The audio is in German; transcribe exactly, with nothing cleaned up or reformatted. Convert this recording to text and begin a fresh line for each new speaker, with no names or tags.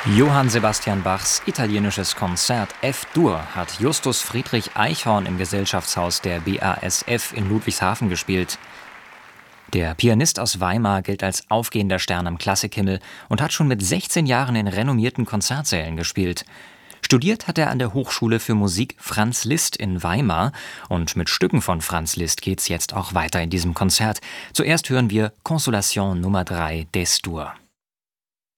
Johann Sebastian Bachs italienisches Konzert F-Dur hat Justus Friedrich Eichhorn im Gesellschaftshaus der B A S F in Ludwigshafen gespielt. Der Pianist aus Weimar gilt als aufgehender Stern am Klassikhimmel und hat schon mit sechzehn Jahren in renommierten Konzertsälen gespielt. Studiert hat er an der Hochschule für Musik Franz Liszt in Weimar und mit Stücken von Franz Liszt geht's jetzt auch weiter in diesem Konzert. Zuerst hören wir Consolation Nummer drei d'Es-Dur.